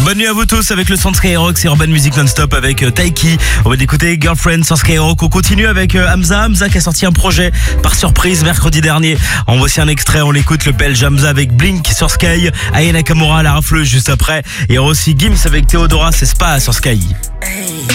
Bonne nuit à vous tous avec le son de Skyrock, c'est Urban Music Non-Stop avec Taiki. On va écouter Girlfriend sur Skyrock. On continue avec Hamza qui a sorti un projet par surprise mercredi dernier. En voici un extrait, on l'écoute, le belge Hamza avec Blink sur Sky, Aya Nakamura, la rafleuse juste après. Et aussi Gims avec Theodora, c'est Spa sur Sky.